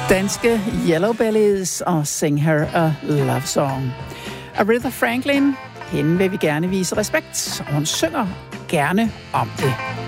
Danske Yellow Bellies og Sing Her a Love Song. Aretha Franklin, hende vil vi gerne vise respekt, og hun synger gerne om det.